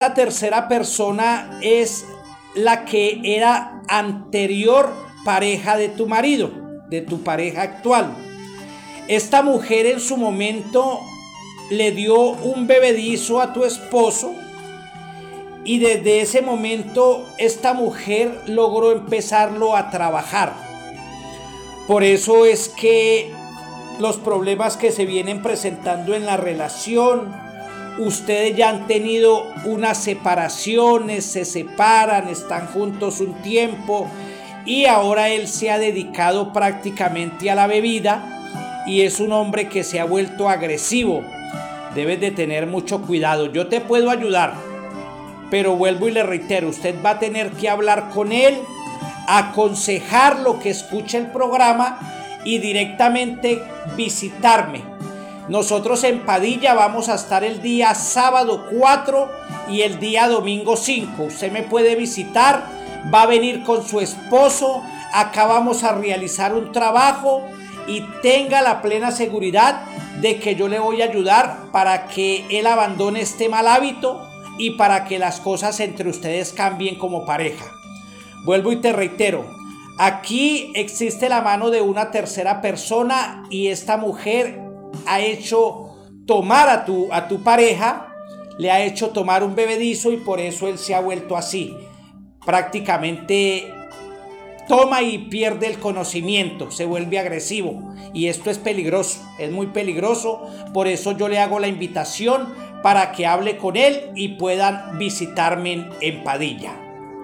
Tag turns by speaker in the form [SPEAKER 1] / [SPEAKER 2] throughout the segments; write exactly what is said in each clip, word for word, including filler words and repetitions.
[SPEAKER 1] La tercera persona es la que era anterior pareja de tu marido, de tu pareja actual. Esta mujer en su momento le dio un bebedizo a tu esposo y desde ese momento esta mujer logró empezarlo a trabajar. Por eso es que los problemas que se vienen presentando en la relación, ustedes ya han tenido unas separaciones, se separan, están juntos un tiempo y ahora él se ha dedicado prácticamente a la bebida y es un hombre que se ha vuelto agresivo. Debes de tener mucho cuidado. Yo te puedo ayudar, pero vuelvo y le reitero, usted va a tener que hablar con él, aconsejarlo, que escuche el programa y directamente visitarme. Nosotros en Padilla vamos a estar el día sábado cuatro y el día domingo cinco. Usted me puede visitar, va a venir con su esposo, acá vamos a realizar un trabajo y tenga la plena seguridad de que yo le voy a ayudar para que él abandone este mal hábito y para que las cosas entre ustedes cambien como pareja. Vuelvo y te reitero, aquí existe la mano de una tercera persona y esta mujer ha hecho tomar a tu, a tu pareja, le ha hecho tomar un bebedizo y por eso él se ha vuelto así. Prácticamente toma y pierde el conocimiento, se vuelve agresivo y esto es peligroso, es muy peligroso. Por eso yo le hago la invitación para que hable con él y puedan visitarme en, en Padilla.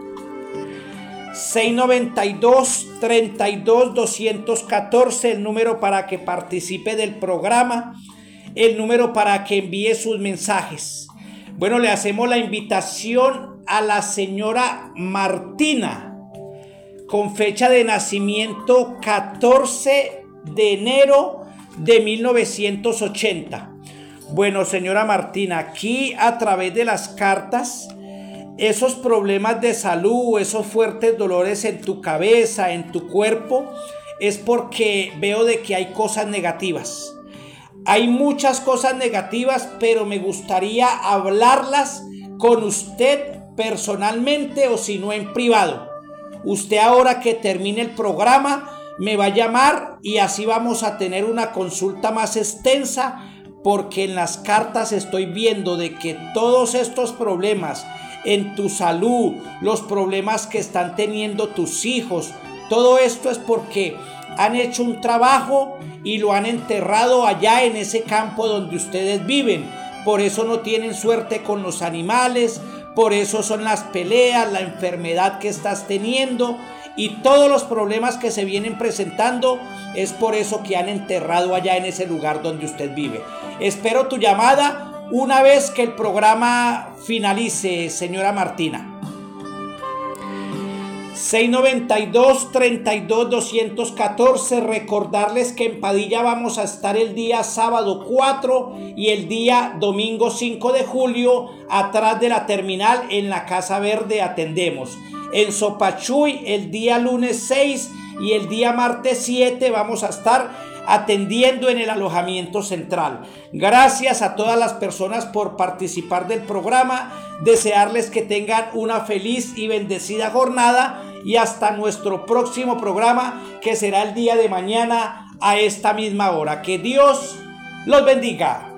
[SPEAKER 1] seis noventa y dos, treinta y dos, doscientos catorce, el número para que participe del programa, el número para que envíe sus mensajes. Bueno, le hacemos la invitación a la señora Martina, con fecha de nacimiento catorce de enero de mil novecientos ochenta. Bueno, señora Martina, aquí a través de las cartas, esos problemas de salud, esos fuertes dolores en tu cabeza, en tu cuerpo, es porque veo de que hay cosas negativas. Hay muchas cosas negativas, pero me gustaría hablarlas con usted personalmente o si no en privado. Usted ahora que termine el programa me va a llamar y así vamos a tener una consulta más extensa, porque en las cartas estoy viendo de que todos estos problemas en tu salud, los problemas que están teniendo tus hijos, todo esto es porque han hecho un trabajo y lo han enterrado allá en ese campo donde ustedes viven. Por eso no tienen suerte con los animales, por eso son las peleas, la enfermedad que estás teniendo y todos los problemas que se vienen presentando es por eso que han enterrado allá en ese lugar donde usted vive. Espero tu llamada una vez que el programa finalice, señora Martina. seis noventa y dos, treinta y dos, doscientos catorce. Recordarles que en Padilla vamos a estar el día sábado cuatro y el día domingo cinco de julio atrás de la terminal en la Casa Verde atendemos. En Sopachuy el día lunes seis y el día martes siete vamos a estar atendiendo en el alojamiento central. Gracias a todas las personas por participar del programa, desearles que tengan una feliz y bendecida jornada y hasta nuestro próximo programa que será el día de mañana a esta misma hora. Que Dios los bendiga.